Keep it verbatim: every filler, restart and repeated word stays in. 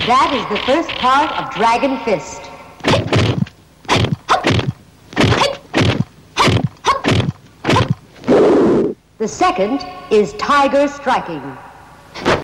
That is the first part of Dragon Fist. The second is Tiger Striking.